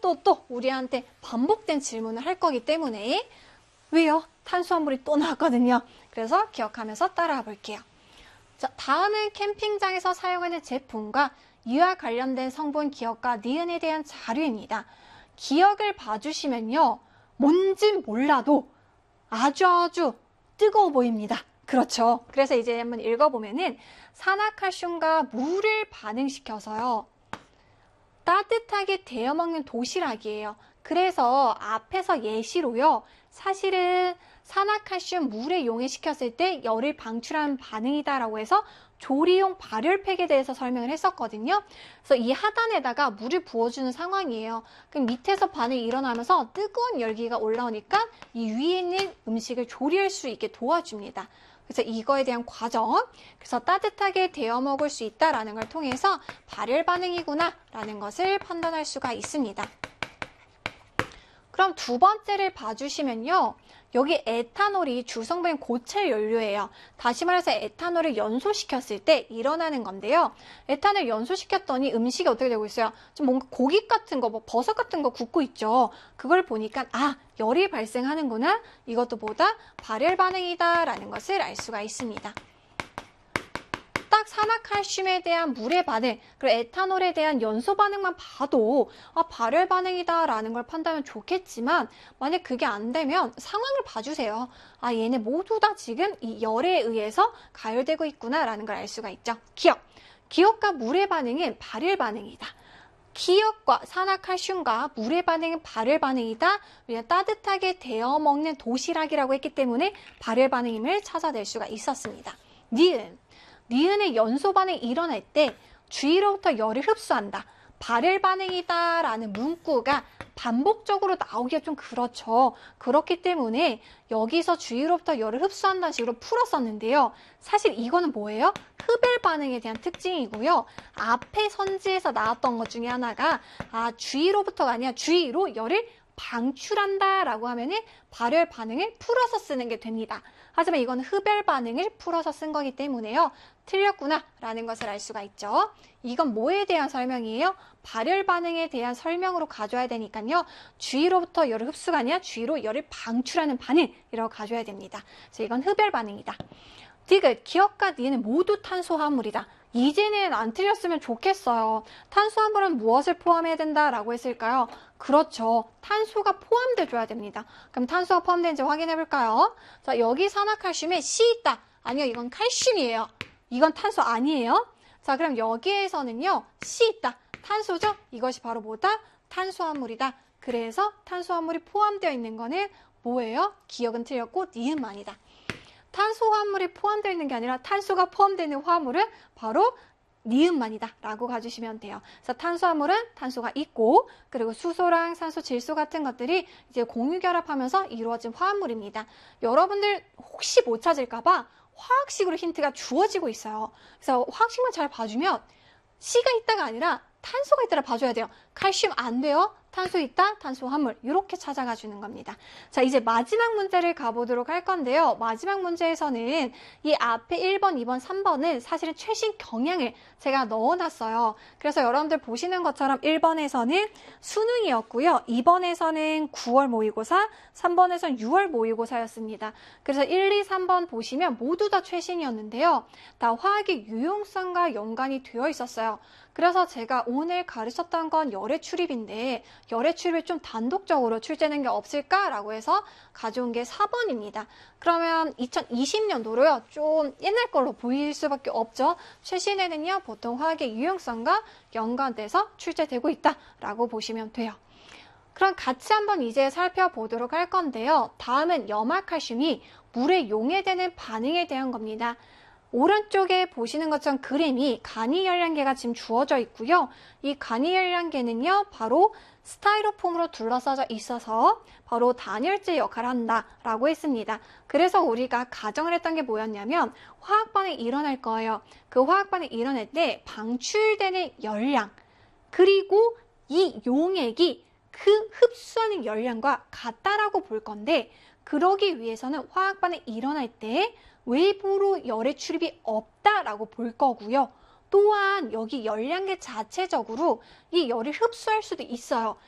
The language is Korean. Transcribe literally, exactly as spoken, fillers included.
또 또 우리한테 반복된 질문을 할 거기 때문에 왜요? 탄수화물이 또 나왔거든요. 그래서 기억하면서 따라와 볼게요. 자, 다음은 캠핑장에서 사용하는 제품과 이와 관련된 성분 기억과 니은에 대한 자료입니다. 기억을 봐주시면요. 뭔지 몰라도 아주 아주 뜨거워 보입니다. 그렇죠. 그래서 이제 한번 읽어보면은 산화칼슘과 물을 반응시켜서요. 따뜻하게 데워 먹는 도시락이에요. 그래서 앞에서 예시로요. 사실은 산화칼슘 물에 용해시켰을 때 열을 방출하는 반응이다라고 해서 조리용 발열팩에 대해서 설명을 했었거든요. 그래서 이 하단에다가 물을 부어주는 상황이에요. 그럼 밑에서 반응이 일어나면서 뜨거운 열기가 올라오니까 이 위에 있는 음식을 조리할 수 있게 도와줍니다. 그래서 이거에 대한 과정, 그래서 따뜻하게 데워 먹을 수 있다라는 걸 통해서 발열 반응이구나 라는 것을 판단할 수가 있습니다. 그럼 두 번째를 봐주시면요. 여기 에탄올이 주성분 고체 연료예요. 다시 말해서 에탄올을 연소시켰을 때 일어나는 건데요. 에탄올 연소시켰더니 음식이 어떻게 되고 있어요? 좀 뭔가 고기 같은 거, 뭐 버섯 같은 거 굽고 있죠. 그걸 보니까 아, 열이 발생하는구나. 이것도 보다 발열 반응이다 라는 것을 알 수가 있습니다. 딱 산화칼슘에 대한 물의 반응, 그리고 에탄올에 대한 연소 반응만 봐도 아, 발열 반응이다 라는 걸 판단하면 좋겠지만 만약 그게 안 되면 상황을 봐주세요. 아, 얘네 모두 다 지금 이 열에 의해서 가열되고 있구나 라는 걸 알 수가 있죠. 기억. 기억과 물의 반응은 발열 반응이다. 기억과 산화칼슘과 물의 반응은 발열 반응이다. 왜냐하면 따뜻하게 데워 먹는 도시락이라고 했기 때문에 발열 반응임을 찾아낼 수가 있었습니다. 니은. 니은의 연소 반응이 일어날 때 주위로부터 열을 흡수한다. 발열 반응이다 라는 문구가 반복적으로 나오기가 좀 그렇죠. 그렇기 때문에 여기서 주위로부터 열을 흡수한다는 식으로 풀었었는데요. 사실 이거는 뭐예요? 흡열 반응에 대한 특징이고요. 앞에 선지에서 나왔던 것 중에 하나가 아, 주위로부터가 아니라 주위로 열을 방출한다 라고 하면은 발열 반응을 풀어서 쓰는 게 됩니다. 하지만 이건 흡열 반응을 풀어서 쓴 거기 때문에요. 틀렸구나 라는 것을 알 수가 있죠. 이건 뭐에 대한 설명이에요? 발열 반응에 대한 설명으로 가져야 되니까요. 주위로부터 열을 흡수가 아니라 주위로 열을 방출하는 반응이라고 가져야 됩니다. 그래서 이건 흡열 반응이다. 디귿, 기억과 니은은 모두 탄수화물이다. 이제는 안 틀렸으면 좋겠어요. 탄수화물은 무엇을 포함해야 된다라고 했을까요? 그렇죠. 탄소가 포함돼줘야 됩니다. 그럼 탄소가 포함되는지 확인해 볼까요? 자, 여기 산화칼슘에 C 있다. 아니요, 이건 칼슘이에요. 이건 탄소 아니에요. 자, 그럼 여기에서는요, C 있다. 탄소죠? 이것이 바로 뭐다? 탄수화물이다. 그래서 탄수화물이 포함되어 있는 거는 뭐예요? 기억은 틀렸고 니은만이다. 탄수화물이 포함되어 있는 게 아니라 탄소가 포함되어 있는 화물은 바로 니은만이다 라고 가주시면 돼요. 그래서 탄수화물은 탄소가 있고 그리고 수소랑 산소, 질소 같은 것들이 이제 공유결합하면서 이루어진 화합물입니다. 여러분들 혹시 못 찾을까 봐 화학식으로 힌트가 주어지고 있어요. 그래서 화학식만 잘 봐주면 C가 있다가 아니라 탄소가 있다라 봐줘야 돼요. 칼슘 안 돼요. 탄소 있다, 탄수화물 이렇게 찾아가 주는 겁니다. 자, 이제 마지막 문제를 가보도록 할 건데요. 마지막 문제에서는 이 앞에 일 번, 이 번, 삼 번은 사실은 최신 경향을 제가 넣어놨어요. 그래서 여러분들 보시는 것처럼 일 번에서는 수능이었고요. 이 번에서는 구월 모의고사, 삼 번에서는 유월 모의고사였습니다. 그래서 일, 이, 삼 번 보시면 모두 다 최신이었는데요. 다 화학의 유용성과 연관이 되어 있었어요. 그래서 제가 오늘 가르쳤던 건 열의 출입인데 열의 출입을 좀 단독적으로 출제하는 게 없을까라고 해서 가져온 게 사 번입니다. 그러면 이천이십 년도로요. 좀 옛날 걸로 보일 수밖에 없죠. 최신에는요. 보통 화학의 유용성과 연관돼서 출제되고 있다라고 보시면 돼요. 그럼 같이 한번 이제 살펴보도록 할 건데요. 다음은 염화칼슘이 물에 용해되는 반응에 대한 겁니다. 오른쪽에 보시는 것처럼 그림이 간이열량계가 지금 주어져 있고요. 이 간이열량계는요, 바로 스타이로폼으로 둘러싸져 있어서 바로 단열재 역할을 한다라고 했습니다. 그래서 우리가 가정을 했던 게 뭐였냐면 화학 반응이 일어날 거예요. 그 화학 반응이 일어날 때 방출되는 열량, 그리고 이 용액이 그 흡수하는 열량과 같다라고 볼 건데 그러기 위해서는 화학 반응이 일어날 때 외부로 열의 출입이 없다라고 볼 거고요. 또한 여기 열량계 자체적으로 이 열을 흡수할 수도 있어요.